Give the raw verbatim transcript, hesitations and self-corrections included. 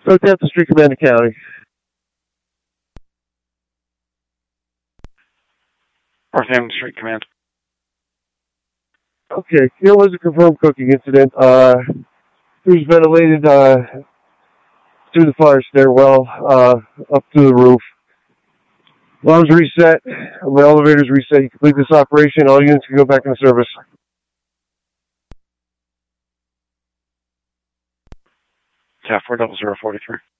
Southampton Street Command County. Northampton Street Command. Okay, here was a confirmed cooking incident. Uh, who's ventilated uh, through the fire stairwell uh, up to the roof. Alarms reset. When elevators reset, you complete this operation. All units can go back into service. Yeah, four double zero forty three.